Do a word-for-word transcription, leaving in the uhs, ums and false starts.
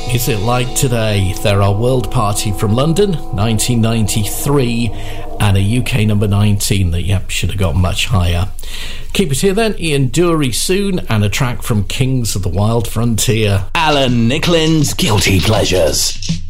Is It Like Today? They're our world party from London, nineteen ninety-three, and a U K number nineteen that, yep, should have got much higher. Keep it here then, Ian Dury soon, and a track from Kings of the Wild Frontier. Alan Nicklin's Guilty Pleasures.